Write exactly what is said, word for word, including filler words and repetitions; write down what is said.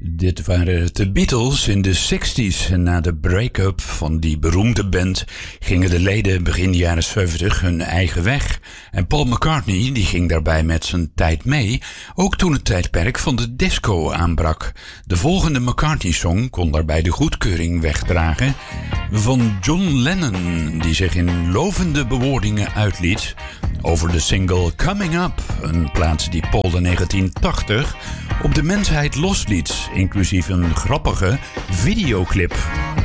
Dit waren de Beatles in de zestig's en na de break-up van die beroemde band gingen de leden begin jaren zeventig hun eigen weg. En Paul McCartney die ging daarbij met zijn tijd mee, ook toen het tijdperk van de disco aanbrak. De volgende McCartney-song kon daarbij de goedkeuring wegdragen van John Lennon, die zich in lovende bewoordingen uitliet over de single Coming Up, een plaats die Paul in negentien tachtig op de mensheid losliet, inclusief een grappige videoclip.